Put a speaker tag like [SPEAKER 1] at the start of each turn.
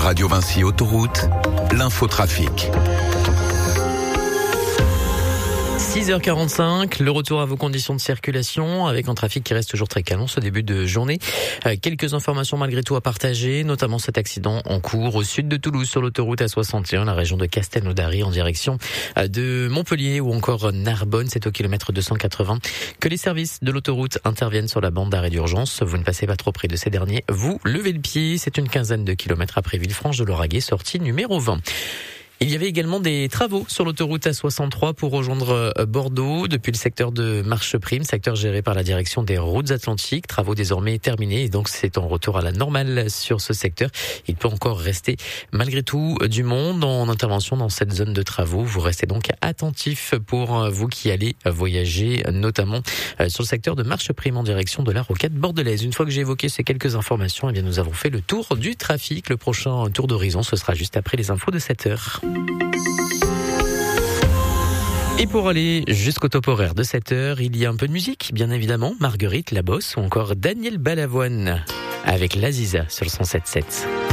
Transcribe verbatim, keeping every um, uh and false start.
[SPEAKER 1] Radio Vinci Autoroute, l'infotrafic.
[SPEAKER 2] six heures quarante-cinq, le retour à vos conditions de circulation avec un trafic qui reste toujours très calme ce début de journée. Euh, quelques informations malgré tout à partager, notamment cet accident en cours au sud de Toulouse sur l'autoroute A soixante et un, la région de Castelnaudary en direction de Montpellier ou encore Narbonne. C'est au kilomètre deux cent quatre-vingts que les services de l'autoroute interviennent sur la bande d'arrêt d'urgence. Vous ne passez pas trop près de ces derniers, vous levez le pied. C'est une quinzaine de kilomètres après Villefranche de l'Auragais, sortie numéro vingt. Il y avait également des travaux sur l'autoroute A soixante-trois pour rejoindre Bordeaux depuis le secteur de Marcheprime, secteur géré par la direction des routes atlantiques. Travaux désormais terminés et donc c'est en retour à la normale sur ce secteur. Il peut encore rester malgré tout du monde en intervention dans cette zone de travaux. Vous restez donc attentifs pour vous qui allez voyager, notamment sur le secteur de Marcheprime en direction de la rocade bordelaise. Une fois que j'ai évoqué ces quelques informations, eh bien nous avons fait le tour du trafic. Le prochain tour d'horizon, ce sera juste après les infos de sept heures. Et pour aller jusqu'au top horaire de sept heures, il y a un peu de musique, bien évidemment. Marguerite Labosse ou encore Daniel Balavoine avec l'Aziza sur le cent sept sept.